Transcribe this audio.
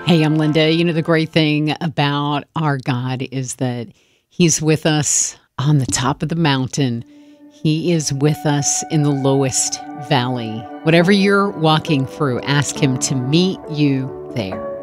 Hey, I'm Linda. You know, the great thing about our God is that He's with us on the top of the mountain. He is with us in the lowest valley. Whatever you're walking through, ask Him to meet you there.